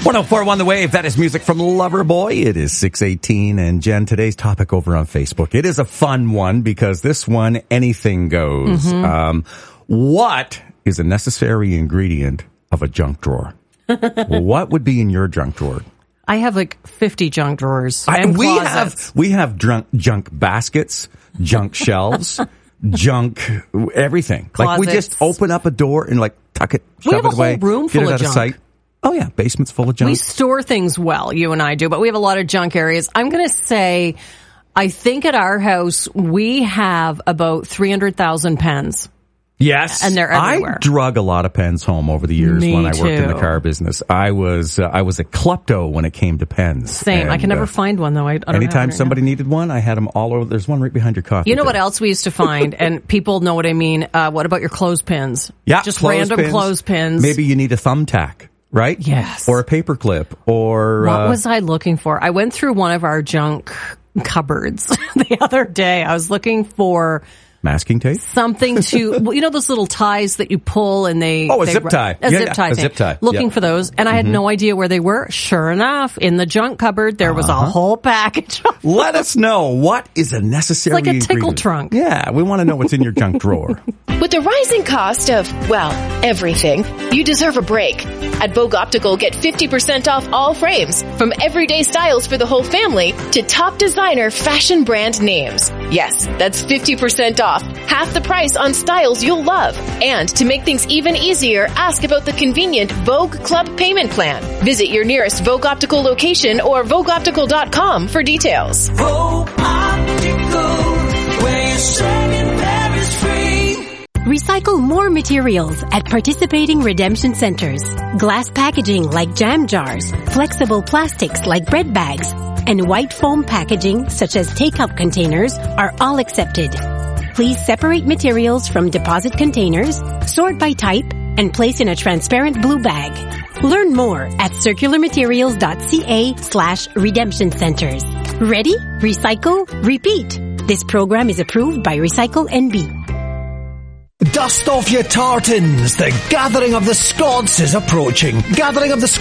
104.1 The Wave. That is music from Loverboy. It is 6:18. And Jen, today's topic over on Facebook. It is a fun one because this one, anything goes. What is a necessary ingredient of a junk drawer? What would be in your junk drawer? I have like 50 junk drawers. We have junk baskets, junk shelves, junk everything. Closets. Like we just open up a door and like tuck it, shove it away. We have a whole room full of junk. Sight. Oh yeah, basement's full of junk. We store things well, you and I do, but we have a lot of junk areas. I'm going to say, I think at our house we have about 300,000 pens. Yes. And they're everywhere. I drug a lot of pens home over the years when I worked in the car business. I was a klepto when it came to pens. Same. I can never find one though. I don't anytime somebody needed one, I had them all over. There's one right behind your coffee. You know what else we used to find? And people know what I mean. What about your clothespins? Yeah. Just random clothespins. Maybe you need a thumbtack, right? Yes. Or a paper clip or... What was I looking for? I went through one of our junk cupboards the other day. I was looking for... masking tape? Something to, you know those little ties that you pull and they... Oh, a zip tie. A zip tie. Looking for those. And I had no idea where they were. Sure enough, in the junk cupboard, there was a whole package. Let us know. What is a necessary ingredient? It's like a tickle trunk. Yeah, we want to know what's in your junk drawer. With the rising cost of, well, everything, you deserve a break. At Vogue Optical, get 50% off all frames, from everyday styles for the whole family to top designer fashion brand names. Yes, that's 50% off. Half the price on styles you'll love. And to make things even easier, ask about the convenient Vogue Club payment plan. Visit your nearest Vogue Optical location or VogueOptical.com for details. Vogue Optical, where you're saving there is free. Recycle more materials at participating redemption centers. Glass packaging like jam jars, flexible plastics like bread bags, and white foam packaging such as take-out containers are all accepted. Please separate materials from deposit containers, sort by type, and place in a transparent blue bag. Learn more at circularmaterials.ca/redemption centers. Ready? Recycle? Repeat. This program is approved by Recycle NB. Dust off your tartans. The gathering of the Scots is approaching. Gathering of the